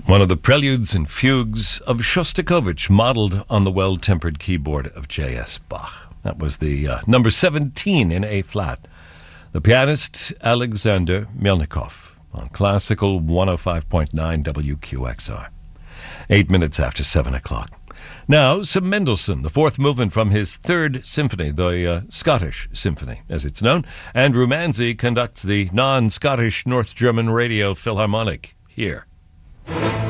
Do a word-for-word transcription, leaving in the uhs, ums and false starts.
One of the preludes and fugues of Shostakovich, modeled on the well-tempered keyboard of J S. Bach. That was the uh, number seventeen in A-flat. The pianist Alexander Melnikov on Classical one oh five point nine W Q X R. Eight minutes after seven o'clock. Now, some Mendelssohn, the fourth movement from his third symphony, the uh, Scottish Symphony, as it's known. Andrew Manzi conducts the non-Scottish North German Radio Philharmonic here.